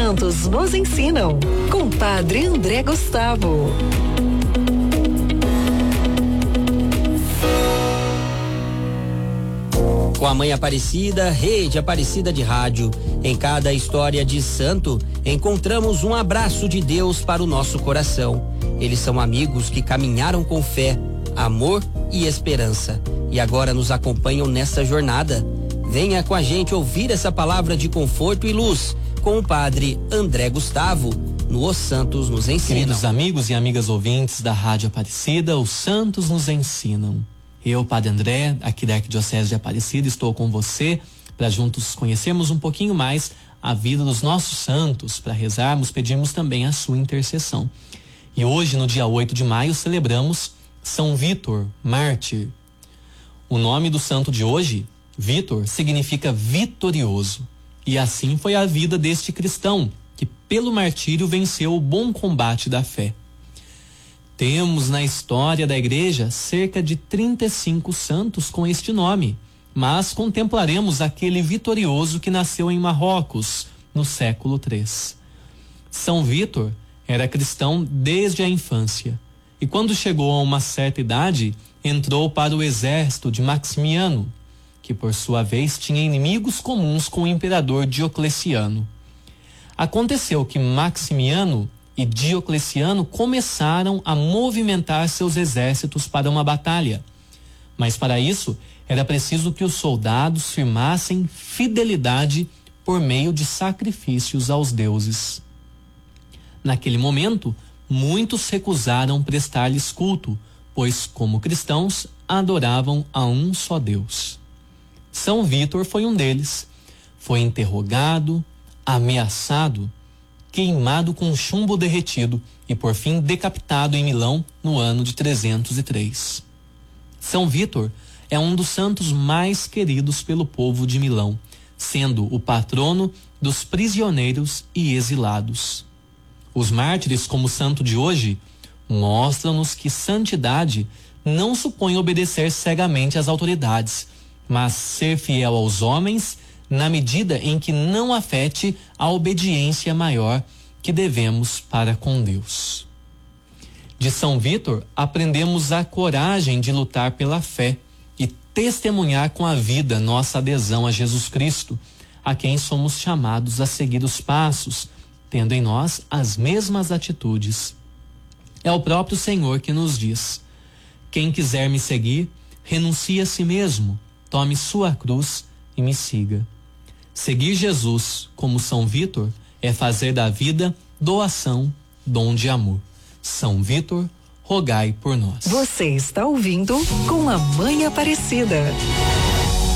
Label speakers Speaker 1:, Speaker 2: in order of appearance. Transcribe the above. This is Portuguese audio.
Speaker 1: santos nos ensinam, com Padre André Gustavo.
Speaker 2: Com a Mãe Aparecida, Rede Aparecida de Rádio, em cada história de santo, encontramos um abraço de Deus para o nosso coração. Eles são amigos que caminharam com fé, amor e esperança, e agora nos acompanham nessa jornada. Venha com a gente ouvir essa palavra de conforto e luz com o Padre André Gustavo, no Os Santos nos Ensinam.
Speaker 3: Queridos amigos e amigas ouvintes da Rádio Aparecida, Os Santos nos Ensinam. Eu, Padre André, aqui da Arquidiocese de Aparecida, estou com você para juntos conhecermos um pouquinho mais a vida dos nossos santos, para rezarmos, pedirmos também a sua intercessão. E hoje, no dia 8 de maio, celebramos São Vítor, mártir. O nome do santo de hoje, Vítor, significa vitorioso. E assim foi a vida deste cristão, que pelo martírio venceu o bom combate da fé. Temos na história da igreja cerca de 35 santos com este nome, mas contemplaremos aquele vitorioso que nasceu em Marrocos, no século III. São Vítor era cristão desde a infância, e quando chegou a uma certa idade, entrou para o exército de Maximiano, que por sua vez tinha inimigos comuns com o imperador Diocleciano. Aconteceu que Maximiano e Diocleciano começaram a movimentar seus exércitos para uma batalha. Mas para isso, era preciso que os soldados firmassem fidelidade por meio de sacrifícios aos deuses. Naquele momento, muitos recusaram prestar-lhes culto, pois, como cristãos, adoravam a um só Deus. São Vítor foi um deles. Foi interrogado, ameaçado, queimado com chumbo derretido e por fim decapitado em Milão no ano de 303. São Vítor é um dos santos mais queridos pelo povo de Milão, sendo o patrono dos prisioneiros e exilados. Os mártires, como o santo de hoje, mostram-nos que santidade não supõe obedecer cegamente às autoridades, mas ser fiel aos homens na medida em que não afete a obediência maior que devemos para com Deus. De São Vítor, aprendemos a coragem de lutar pela fé e testemunhar com a vida nossa adesão a Jesus Cristo, a quem somos chamados a seguir os passos, tendo em nós as mesmas atitudes. É o próprio Senhor que nos diz: quem quiser me seguir, renuncie a si mesmo, tome sua cruz e me siga. Seguir Jesus, como São Vítor, é fazer da vida doação, dom de amor. São Vítor, rogai por nós.
Speaker 1: Você está ouvindo Com a Mãe Aparecida.